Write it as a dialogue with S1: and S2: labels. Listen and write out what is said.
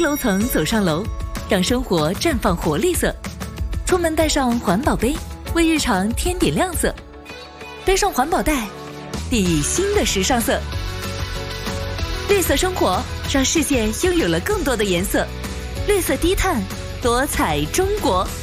S1: 楼层走上楼，让生活绽放活力色。出门带上环保杯，为日常添点亮色。背上环保袋，砥砺新的时尚色。绿色生活，让世界拥有了更多的颜色。绿色低碳，多彩中国。